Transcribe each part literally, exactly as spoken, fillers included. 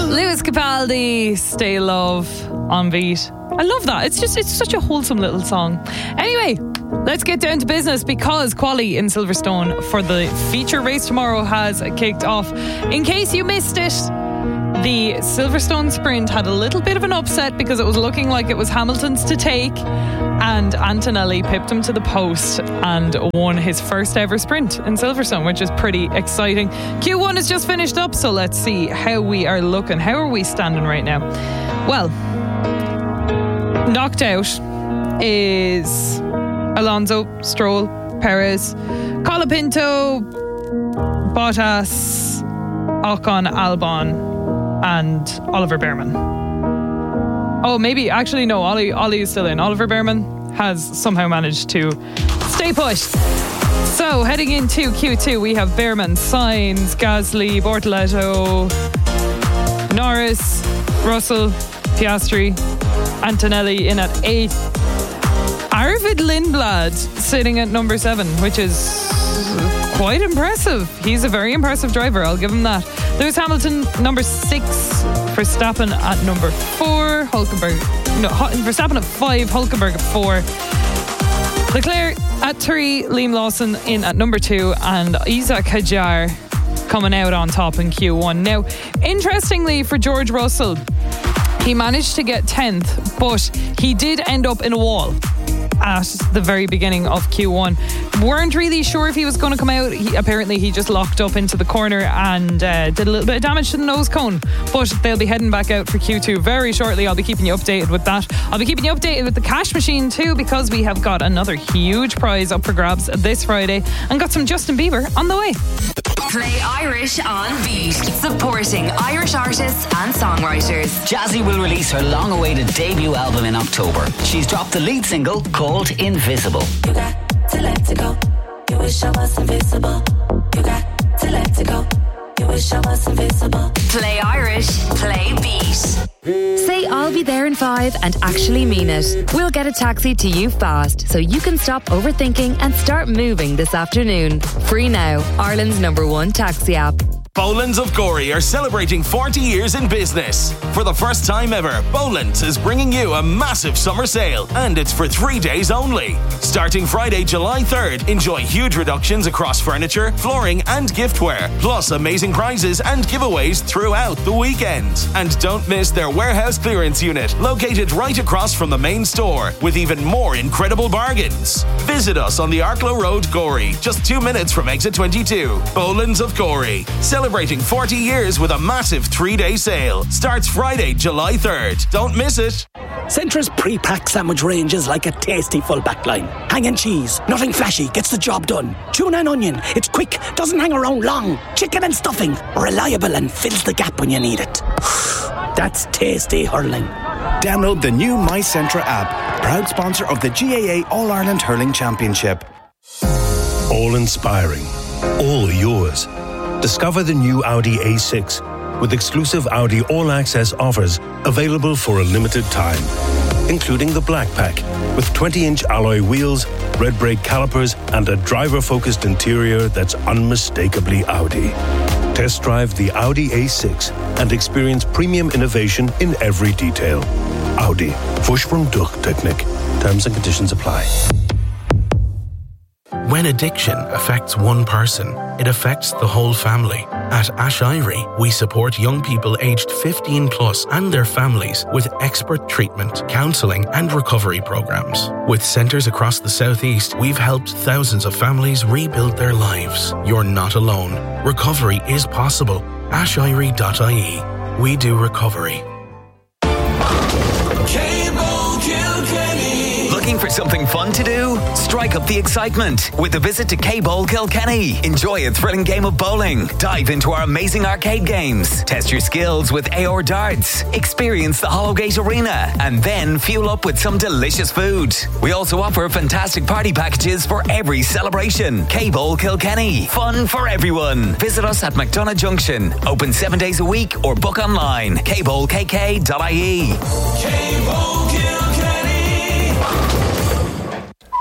Lewis Capaldi, Stay Love on beat. I love that. It's just, it's such a wholesome little song. Anyway, let's get down to business because quali in Silverstone for the feature race tomorrow has kicked off. In case you missed it, the Silverstone sprint had a little bit of an upset because it was looking like it was Hamilton's to take, and Antonelli pipped him to the post and won his first ever sprint in Silverstone, which is pretty exciting. Q one has just finished up, so let's see how we are looking. How are we standing right now? Well, knocked out is Alonso, Stroll, Perez, Colapinto, Bottas, Ocon, Albon and Oliver Behrman. Oh, maybe, actually no, Ollie, Ollie is still in. Oliver Behrman has somehow managed to stay put. So, heading into Q two, we have Behrman, Sainz, Gasly, Bortoleto, Norris, Russell, Piastri, Antonelli in at eight. Arvid Lindblad sitting at number seven, which is quite impressive. He's a very impressive driver, I'll give him that. Lewis Hamilton, number six. Verstappen at number four. Hulkenberg, no, Verstappen at five. Hulkenberg at four. Leclerc at three. Liam Lawson in at number two. And Isaac Hadjar coming out on top in Q one. Now, interestingly for George Russell, he managed to get tenth, but he did end up in a wall at the very beginning of Q one. Weren't really sure if he was going to come out. He, apparently he just locked up into the corner and uh, did a little bit of damage to the nose cone, but they'll be heading back out for Q two very shortly. I'll be keeping you updated with that. I'll be keeping you updated with the cash machine too, because we have got another huge prize up for grabs this Friday and got some Justin Bieber on the way. Play Irish on Beat, supporting Irish artists and songwriters. Jazzy will release her long-awaited debut album in October. She's dropped the lead single called Invisible. You got to let it go. You wish I was invisible. You got to let it go. You wish I was invisible. Play Irish, play Beat. Say I'll be there in five and actually mean it. We'll get a taxi to you fast so you can stop overthinking and start moving this afternoon. Free now, Ireland's number one taxi app. Bolands of Gorey are celebrating forty years in business. For the first time ever, Bolands is bringing you a massive summer sale, and it's for three days only. Starting Friday, July third, enjoy huge reductions across furniture, flooring and giftware, plus amazing prizes and giveaways throughout the weekend. And don't miss their warehouse clearance unit, located right across from the main store, with even more incredible bargains. Visit us on the Arklow Road, Gorey, just two minutes from exit twenty-two. Bolands of Gorey, celebrating forty years with a massive three-day sale. Starts Friday, July third. Don't miss it. Centra's pre-packed sandwich range is like a tasty full back line. Hang and cheese, nothing flashy, gets the job done. Tuna and onion, it's quick, doesn't hang around long. Chicken and stuffing, reliable and fills the gap when you need it. That's tasty hurling. Download the new My Centra app, proud sponsor of the G A A All-Ireland Hurling Championship. All inspiring, all yours. Discover the new Audi A six with exclusive Audi All Access offers available for a limited time, including the Black Pack with twenty-inch alloy wheels, red brake calipers and a driver-focused interior that's unmistakably Audi. Test drive the Audi A six and experience premium innovation in every detail. Audi. Vorsprung-Durchtechnik. Terms and conditions apply. When addiction affects one person, it affects the whole family. At Ash Ivory, we support young people aged fifteen plus and their families with expert treatment, counselling and recovery programs. With centres across the southeast, we've helped thousands of families rebuild their lives. You're not alone. Recovery is possible. ash ivory dot I E. We do recovery. Looking for something fun to do? Strike up the excitement with a visit to K-Bowl Kilkenny. Enjoy a thrilling game of bowling. Dive into our amazing arcade games. Test your skills with A R darts. Experience the Hollowgate Arena. And then fuel up with some delicious food. We also offer fantastic party packages for every celebration. K-Bowl Kilkenny. Fun for everyone. Visit us at McDonagh Junction. Open seven days a week or book online. k bowl k k dot I E. K-Bowl Kilkenny.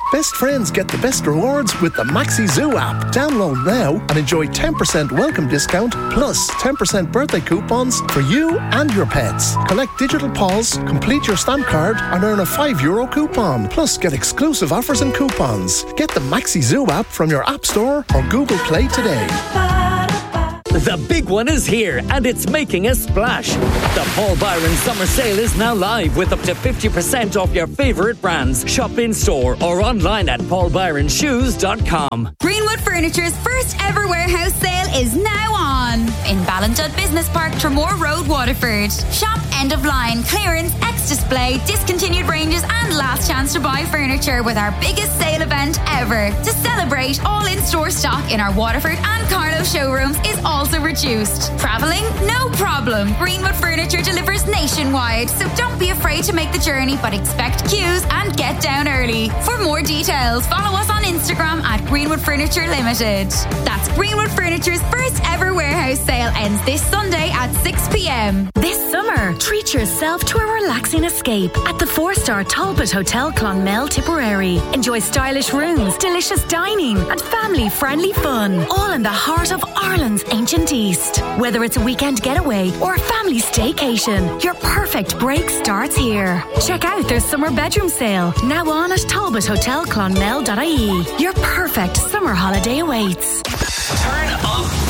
Best friends get the best rewards with the Maxi Zoo app. Download now and enjoy ten percent welcome discount plus ten percent birthday coupons for you and your pets. Collect digital paws, complete your stamp card and earn a five euro coupon. Plus get exclusive offers and coupons. Get the Maxi Zoo app from your App Store or Google Play today. The big one is here and it's making a splash. The Paul Byron Summer Sale is now live with up to fifty percent off your favourite brands. Shop in store or online at paul byron shoes dot com. Greenwood Furniture's first ever warehouse sale is now on in Ballintud Business Park, Tremore Road, Waterford. Shop end of line, clearance, ex-display, discontinued ranges and last chance to buy furniture with our biggest sale event ever. To celebrate, all in-store stock in our Waterford and Carlow showrooms is also reduced. Travelling? No problem. Greenwood Furniture delivers nationwide, so don't be afraid to make the journey, but expect queues and get down early. For more details, follow us on Instagram at Greenwood Furniture Limited. That's Greenwood Furniture's first ever warehouse sale ends this Sunday at six p.m. This summer, treat yourself to a relaxing escape at the four-star Talbot Hotel Clonmel, Tipperary. Enjoy stylish rooms, delicious dining and family-friendly fun, all in the heart of Ireland's ancient East. Whether it's a weekend getaway or a family staycation, your perfect break starts here. Check out their summer bedroom sale, now on at talbot hotel clonmel dot I E. Your perfect summer holiday awaits. Turn up